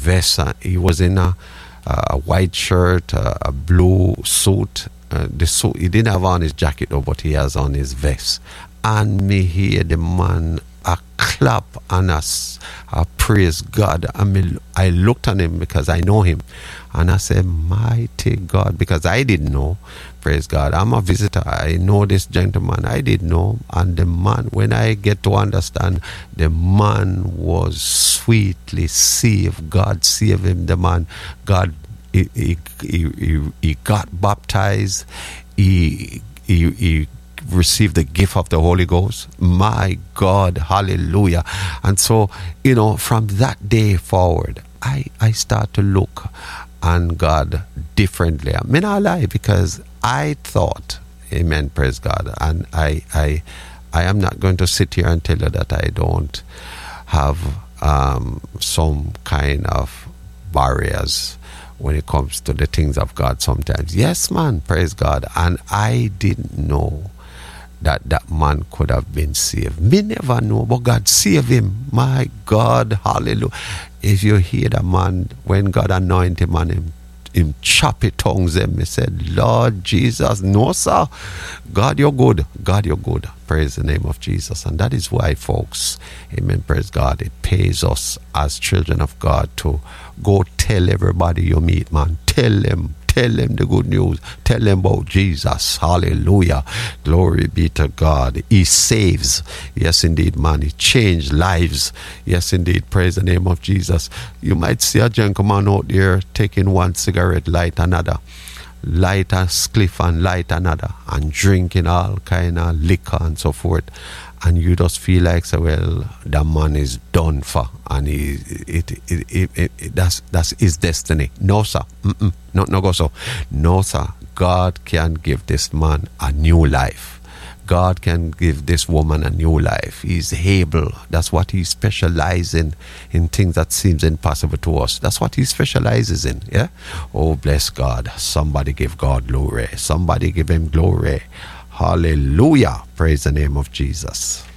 vest. He was in a white shirt, a blue suit. The suit, he didn't have on his jacket though, but he has on his vest. And me hear the man a clap and a praise God. I looked at him because I know him. And I said, mighty God, because I didn't know. Praise God. I'm a visitor. I know this gentleman. I didn't know. And the man, when I get to understand, the man was sweetly saved. God saved him. The man, God, he got baptized. He received the gift of the Holy Ghost. My God, hallelujah. And so, from that day forward, I start to look on God differently. I'm not lie, because I thought, amen, praise God, and I am not going to sit here and tell you that I don't have some kind of barriers when it comes to the things of God sometimes. Yes, man, praise God. And I didn't know that man could have been saved. Me never know, but God saved him. My God, hallelujah. If you hear that man, when God anointed him and him choppy tongues him, he said, Lord Jesus, no sir, God you're good, God you're good. Praise the name of Jesus. And that is why, folks, amen, praise God, it pays us as children of God to go tell everybody you meet, man. Tell them the good news. Tell them about Jesus. Hallelujah. Glory be to God. He saves. Yes, indeed, man. He changed lives. Yes, indeed. Praise the name of Jesus. You might see a gentleman out there taking one cigarette, light another. Light a spliff and light another. And drinking all kind of liquor and so forth. And you just feel like, so, well, that man is done for, and that's his destiny. No, sir. No go so. No, sir. God can give this man a new life. God can give this woman a new life. He's able. That's what he specializes in things that seems impossible to us. That's what he specializes in. Yeah. Oh, bless God. Somebody give God glory. Somebody give him glory. Hallelujah. Praise the name of Jesus.